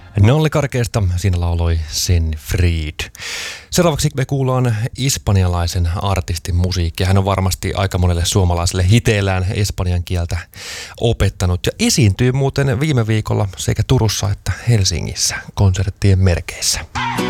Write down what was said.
Nolli Karkeesta siinä lauloi Siegfried. Seuraavaksi me kuullaan espanjalaisen artistin musiikkia. Hän on varmasti aika monelle suomalaiselle hiteellään espanjan kieltä opettanut ja esiintyy muuten viime viikolla sekä Turussa että Helsingissä konserttien merkeissä.